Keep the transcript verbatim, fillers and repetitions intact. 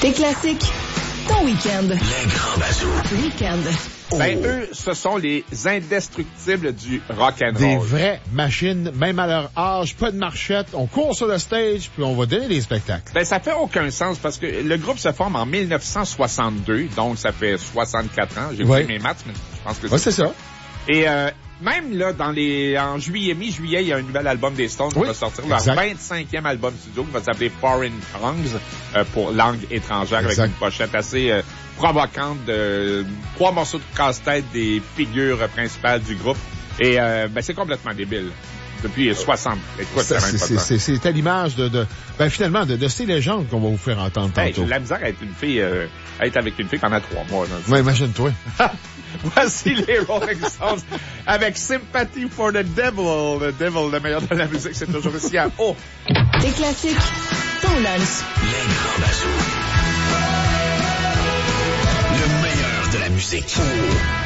Tes classiques, ton week-end. Les grands bazous. Week-end. Oh. Ben, eux, ce sont les indestructibles du rock'n'roll. Des vraies machines, même à leur âge, pas de marchette. On court sur le stage, puis on va donner des spectacles. Ben, ça fait aucun sens, parce que le groupe se forme en mille neuf cent soixante-deux, donc ça fait soixante-quatre ans. J'ai ouais. fait mes maths, mais je pense que ouais, c'est c'est ça. Et euh, même là, dans les en juillet, mi-juillet, il y a un nouvel album des Stones oui, qui va sortir, leur exact. vingt-cinquième album studio qui va s'appeler Foreign Tongues, euh, pour langue étrangère, exact. Avec une pochette assez euh, provocante de trois morceaux de casse-tête des figures principales du groupe. Et euh, ben c'est complètement débile. Depuis soixante. Écoute, c'est, c'est, c'est, c'est, c'est à l'image de, de ben finalement, de, de ces légendes qu'on va vous faire entendre hey, tantôt. J'ai la misère à être une fille, euh, à être avec une fille pendant trois mois. Oui, imagine-toi. Voici les Rolling Stones avec Sympathy for the Devil. Le Devil, le meilleur de la musique, c'est toujours ici à haut. Tes classiques, ton lunch. Les grands bazous. Le meilleur de la musique.